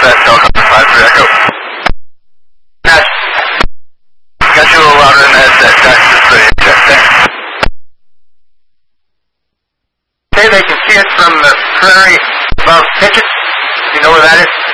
that Falcon 5-3 Echo. Yes. Got you a little louder than that, just so you check there. Okay, they can see it from the prairie above Pickett. You know where that is?